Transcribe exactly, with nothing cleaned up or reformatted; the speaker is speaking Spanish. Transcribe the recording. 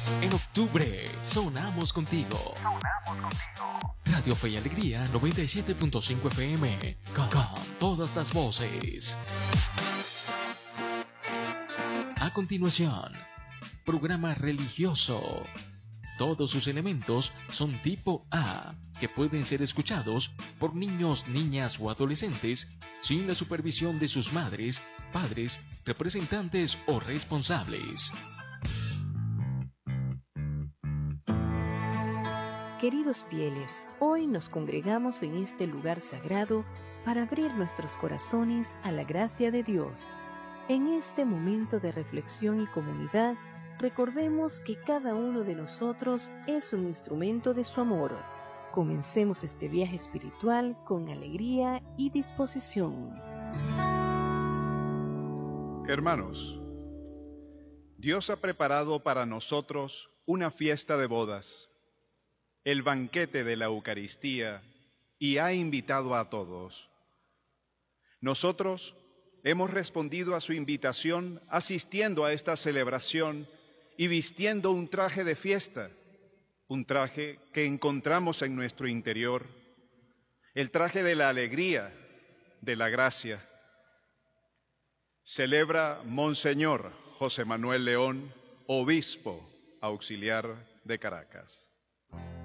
En octubre, sonamos contigo. Sonamos contigo. Radio Fe y Alegría noventa y siete punto cinco F M. Con, con todas las voces. A continuación, programa religioso. Todos sus elementos son tipo A, que pueden ser escuchados por niños, niñas o adolescentes sin la supervisión de sus madres, padres, representantes o responsables. Queridos fieles, hoy nos congregamos en este lugar sagrado para abrir nuestros corazones a la gracia de Dios. En este momento de reflexión y comunidad, recordemos que cada uno de nosotros es un instrumento de su amor. Comencemos este viaje espiritual con alegría y disposición. Hermanos, Dios ha preparado para nosotros una fiesta de bodas, el banquete de la Eucaristía, y ha invitado a todos. Nosotros hemos respondido a su invitación asistiendo a esta celebración y vistiendo un traje de fiesta, un traje que encontramos en nuestro interior, el traje de la alegría, de la gracia. Celebra Monseñor José Manuel León, obispo auxiliar de Caracas.